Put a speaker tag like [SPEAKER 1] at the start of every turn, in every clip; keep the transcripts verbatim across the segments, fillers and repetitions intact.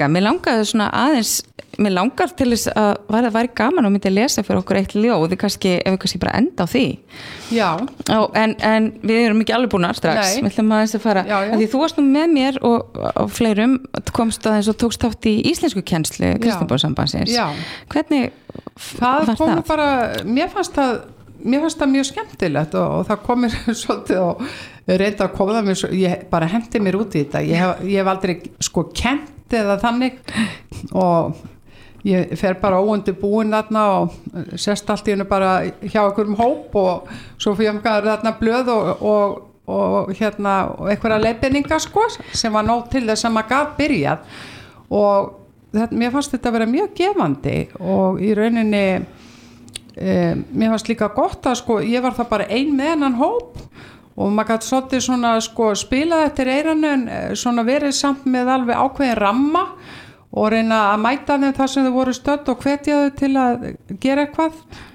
[SPEAKER 1] Helga, mér langaði svona aðeins mér langar til þess að var það væri gaman og myndi lesa fyrir okkur eitt ljóð kannski, ef við kannski bara enda á því
[SPEAKER 2] Já
[SPEAKER 1] Ó, en, en við erum ekki alveg búnar strax
[SPEAKER 2] Nei.
[SPEAKER 1] við ætlum aðeins að fara
[SPEAKER 2] já, já.
[SPEAKER 1] Því þú varst nú með mér og, og fleirum komst að þess og tókst þátt í íslensku kennslu Kristniboðssambandsins hvernig
[SPEAKER 2] það
[SPEAKER 1] var
[SPEAKER 2] kom
[SPEAKER 1] það?
[SPEAKER 2] bara, mér fannst það mér fannst það mjög skemmtilegt og, og það komir svolítið og reynda að koma það mér, svo, ég bara hendi mér út í þetta ég hef, ég hef aldrei sko kent eða þannig og ég fer bara óundirbúin þarna og sest allt í hennu bara hjá einhverjum hóp og svo fyrir ég þarna blöð og, og, og hérna og einhverja leiðbeiningar sko sem var nóg til þess að maður gat byrjað og þetta, mér fannst þetta að vera mjög gefandi og í rauninni e, mér fannst líka gott að sko ég var það bara ein með hennan hóp og maður gæti svolítið svona sko spilað eftir eyranu en svona verið samt með alveg ákveðin ramma og reyna að mæta þeim þar sem þau voru stödd og hvetja þau til að gera eitthvað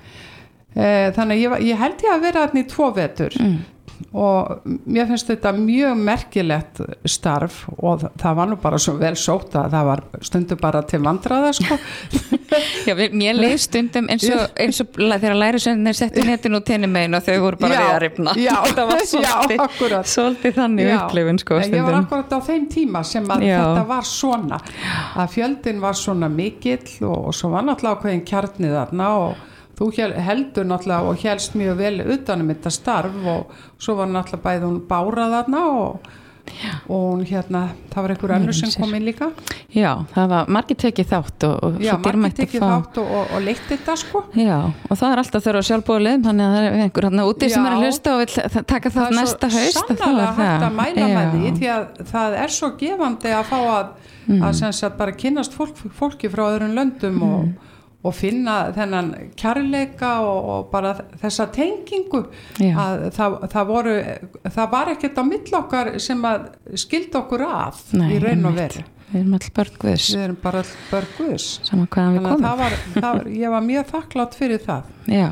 [SPEAKER 2] e, þannig ég, ég held ég að vera þarna í tvo vetur mm. og mér finnst þetta mjög merkilegt starf og það var nú bara svo vel sótt að það var stundum bara til vandræða sko
[SPEAKER 1] Já, mér leið stundum eins og, eins og þegar lærisveinarnir settu netinu og tenni megin og þau voru bara já, við að rifna
[SPEAKER 2] já,
[SPEAKER 1] það var svolítið,
[SPEAKER 2] já,
[SPEAKER 1] svolítið þannig upplifun sko
[SPEAKER 2] stundum. Ég var akkurat á þeim tíma sem að
[SPEAKER 1] já.
[SPEAKER 2] Þetta var svona að fjöldin var svona mikill og, og svo var náttúrulega ákveðin kjarni þarna og þú heldur náttúrulega og helst mjög vel utanum þetta starf og svo var náttúrulega bæði hún Bára þarna og Já. Og hún hérna, það var einhver önnur sem kom inn líka
[SPEAKER 1] Já, það var margir tekið þátt og, og
[SPEAKER 2] Já, margir tekið fá... þátt og, og, og leitt þetta sko
[SPEAKER 1] Já, og það er alltaf þurfa sjálfbóðlið þannig að það er einhver hérna úti Já. Sem er að hlusta og vil taka það, það næsta haust
[SPEAKER 2] Það er svo sannlega hægt að mæla Já. Með því því að það er svo gefandi að fá að, mm. að sem sagt bara kynnast fólk, fólki frá öðrum löndum mm. og og finna þennan kærleika og, og bara þessa tengingu Já. Að það, það voru það var ekkert á milli okkar sem að skildi okkur að Nei, í raun og veru
[SPEAKER 1] við erum all börn Guðs
[SPEAKER 2] við erum bara all börn Guðs
[SPEAKER 1] saman hvaðan við komum
[SPEAKER 2] það var, það var, ég var mjög þakklátt fyrir það
[SPEAKER 1] Já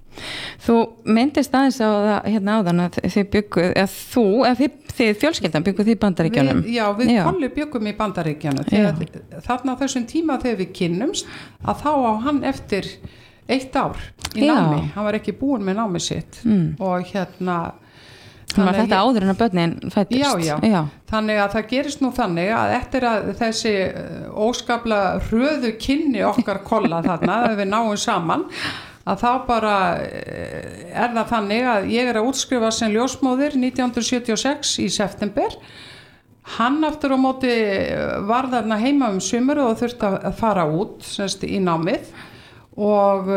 [SPEAKER 1] Þú myndist aðeins á það hérna áðan að þið bygguð, eða þú, eða þið, þið fjölskyldan bygguð í Bandaríkjunum.
[SPEAKER 2] Við, já, við Kolli byggum í Bandaríkjunum. Þarna á þessum tíma þegar við kynnumst að þá á hann eftir eitt ár í námi. Já. Hann var ekki búinn með námi sitt mm. og hérna
[SPEAKER 1] Þannig að þetta ég, áður en að börnin fættist.
[SPEAKER 2] Já, já, já. Þannig að það gerist nú þannig að eftir að þessi óskapla hröðu kynni okkar Kolla þarna, að við náum saman að þá bara er það þannig að ég er að útskrifa sem ljósmóðir nítján hundruð sjötíu og sex í september hann aftur á móti var þarna heima um sumar og þurfti að fara út semst í námið og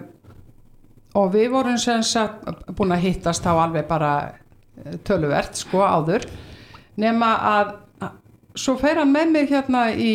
[SPEAKER 2] og við vorum sem sagt búin að hittast á alveg bara töluvert sko áður nema að svo fer hann með mig hérna í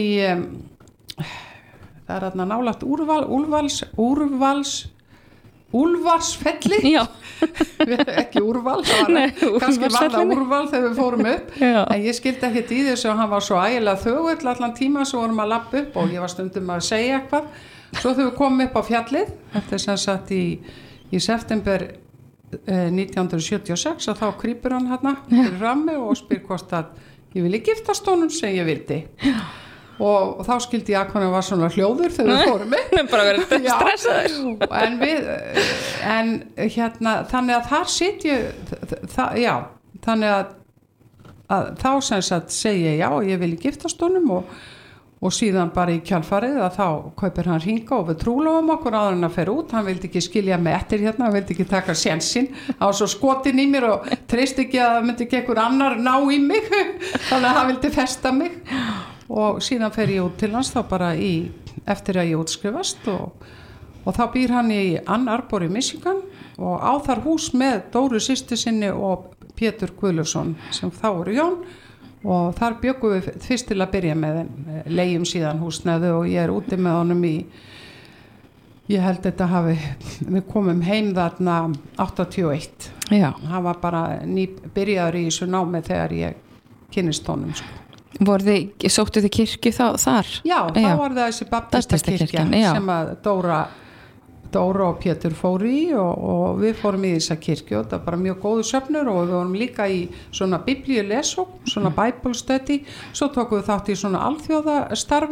[SPEAKER 2] það er þarna nálægt úrval, úrvals úrvals Úlfarsfelli ekki úrval það var Nei, kannski var það úrval þegar við fórum upp Já. En ég skildi ekkert í þessu og hann var svo ægilega þögull allan tíma svo vorum að lappa upp og ég var stundum að segja eitthvað svo þegar við komum upp á fjallið þetta er sem sagt í, í september eh, nítján hundruð sjötíu og sex og þá krýpur hann hérna fyrir rammi og spyr hvort að ég vilji giftast honum sem ég vildi Já. Og, og þá skildi ég að hvernig var svona hljóður þegar við fórum með
[SPEAKER 1] bara verið stressaður
[SPEAKER 2] en við en hérna þannig að þar sit ég það, já, þannig að, að þá sem sagt segi ég já ég vil giftast honum og, og síðan bara í kjálfarið að þá kaupir hann hringa og við trúlofum okkur áður en að fer út hann vildi ekki skilja með eftir hérna hann vildi ekki taka sénsinn hann var svo skotin í mér og treyst ekki að það myndi ekki einhver annar ná í mig þannig að hann vildi festa mig og síðan fer ég út til hans þá bara í, eftir að ég útskrifast og, og þá býr hann í Ann Arbor í Michigan og á þar hús með Dóru systur sinni og Pétur Guðlaugsson sem þá eru Jón og þar bjöggum við fyrst til að byrja með leigjum síðan húsnæðu og ég er úti með honum í ég held þetta hafi við komum heim þarna áttatíu og eitt
[SPEAKER 1] Já.
[SPEAKER 2] Hann var bara ný byrjaður í þessu námi þegar ég kynnist honum sko
[SPEAKER 1] Voru þið, sóttu þið kirkju þá, þar?
[SPEAKER 2] Já, þá já. Var það þessi baptistakirkja sem að Dóra, Dóra og Pétur fóru í og, og við fórum í þessa kirkju og það var bara mjög góðu söfnur og við vorum líka í svona biblíulesókn, svona Bible study, svo tókum við þátt í svona alþjóðastarfi